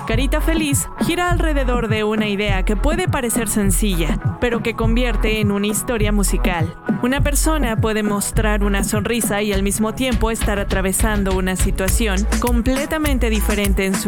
Carita Feliz gira alrededor de una idea que puede parecer sencilla, pero que convierte en una historia musical. Una persona puede mostrar una sonrisa y al mismo tiempo estar atravesando una situación completamente diferente en su